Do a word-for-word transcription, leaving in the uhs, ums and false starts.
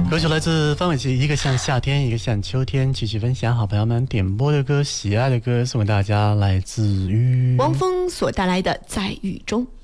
歌曲来自范玮琪，一个像夏天，一个像秋天。继续分享好朋友们点播的歌，喜爱的歌送给大家，来自于汪峰所带来的《在雨中》。